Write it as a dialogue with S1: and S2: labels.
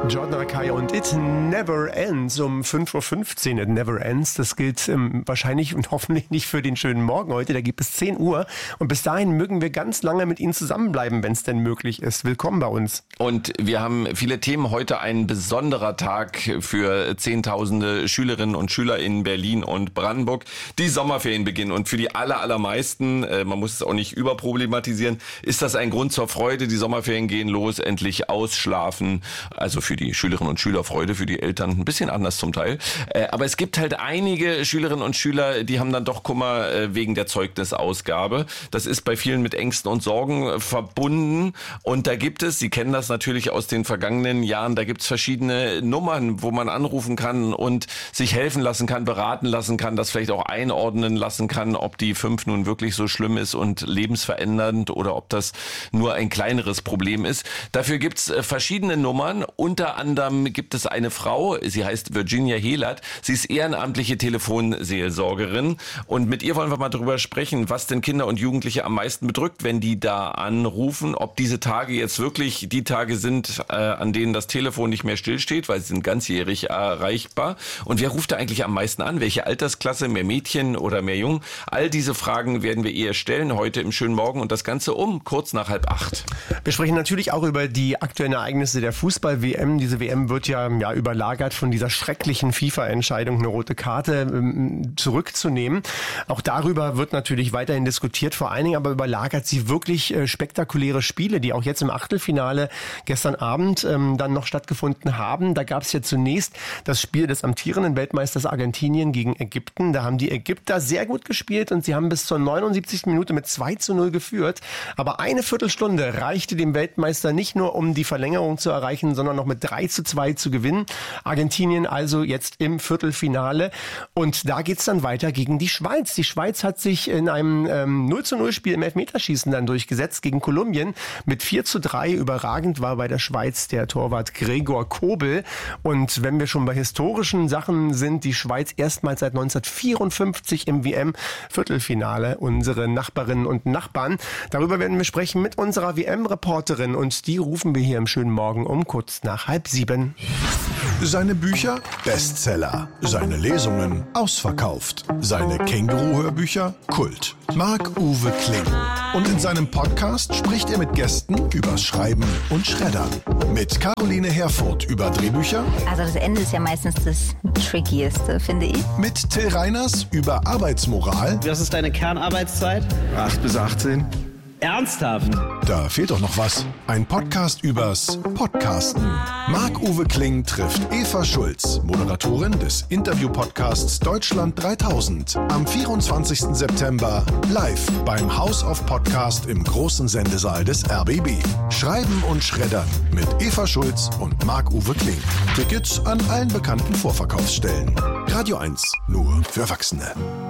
S1: Jordan Rakei und It Never Ends um 5.15 Uhr. It Never Ends, das gilt wahrscheinlich und hoffentlich nicht für den schönen Morgen heute. Da gibt es 10 Uhr und bis dahin mögen wir ganz lange mit Ihnen zusammenbleiben, wenn es denn möglich ist. Willkommen bei uns.
S2: Und wir haben viele Themen. Heute ein besonderer Tag für Zehntausende Schülerinnen und Schüler in Berlin und Brandenburg. Die Sommerferien beginnen und für die allermeisten, man muss es auch nicht überproblematisieren, ist das ein Grund zur Freude. Die Sommerferien gehen los, endlich ausschlafen. Also für die Schülerinnen und Schüler Freude, für die Eltern ein bisschen anders zum Teil. Aber es gibt halt einige Schülerinnen und Schüler, die haben dann doch Kummer wegen der Zeugnisausgabe. Das ist bei vielen mit Ängsten und Sorgen verbunden. Und da gibt es, Sie kennen das natürlich aus den vergangenen Jahren, da gibt es verschiedene Nummern, wo man anrufen kann und sich helfen lassen kann, beraten lassen kann, das vielleicht auch einordnen lassen kann, ob die 5 nun wirklich so schlimm ist und lebensverändernd oder ob das nur ein kleineres Problem ist. Dafür gibt es verschiedene Nummern. Unter anderem gibt es eine Frau, sie heißt Virginia Helert. Sie ist ehrenamtliche Telefonseelsorgerin und mit ihr wollen wir mal darüber sprechen, was denn Kinder und Jugendliche am meisten bedrückt, wenn die da anrufen, ob diese Tage jetzt wirklich die Tage sind, an denen das Telefon nicht mehr stillsteht, weil sie sind ganzjährig erreichbar. Und wer ruft da eigentlich am meisten an? Welche Altersklasse? Mehr Mädchen oder mehr Jungen? All diese Fragen werden wir ihr stellen heute im schönen Morgen und das Ganze um kurz nach 7:30.
S1: Wir sprechen natürlich auch über die aktuellen Ereignisse der Fußball-WM. Diese WM wird ja überlagert von dieser schrecklichen FIFA-Entscheidung, eine rote Karte zurückzunehmen. Auch darüber wird natürlich weiterhin diskutiert, vor allen Dingen aber überlagert sie wirklich spektakuläre Spiele, die auch jetzt im Achtelfinale gestern Abend dann noch stattgefunden haben. Da gab es ja zunächst das Spiel des amtierenden Weltmeisters Argentinien gegen Ägypten. Da haben die Ägypter sehr gut gespielt und sie haben bis zur 79. Minute mit 2:0 geführt. Aber eine Viertelstunde reichte dem Weltmeister nicht nur, um die Verlängerung zu erreichen, sondern noch mit 3:2 zu gewinnen. Argentinien also jetzt im Viertelfinale. Und da geht's dann weiter gegen die Schweiz. Die Schweiz hat sich in einem 0:0-Spiel im Elfmeterschießen dann durchgesetzt gegen Kolumbien mit 4:3. Überragend war bei der Schweiz der Torwart Gregor Kobel. Und wenn wir schon bei historischen Sachen sind, die Schweiz erstmals seit 1954 im WM-Viertelfinale. Unsere Nachbarinnen und Nachbarn. Darüber werden wir sprechen mit unserer WM-Reporterin. Und die rufen wir hier im schönen Morgen um kurz nach 6:30.
S3: Seine Bücher Bestseller, seine Lesungen ausverkauft, seine Känguru-Hörbücher Kult. Marc-Uwe Kling. Und in seinem Podcast spricht er mit Gästen übers Schreiben und Schreddern. Mit Caroline Herfurth über Drehbücher.
S4: Also das Ende ist ja meistens das Trickieste, finde ich.
S3: Mit Till Reiners über Arbeitsmoral.
S5: Was ist deine Kernarbeitszeit?
S6: 8 bis 18.
S5: Ernsthaft?
S3: Da fehlt doch noch was. Ein Podcast übers Podcasten. Marc-Uwe Kling trifft Eva Schulz, Moderatorin des Interview-Podcasts Deutschland 3000. Am 24. September live beim House of Podcast im großen Sendesaal des RBB. Schreiben und Schreddern mit Eva Schulz und Marc-Uwe Kling. Tickets an allen bekannten Vorverkaufsstellen. Radio 1, nur für Erwachsene.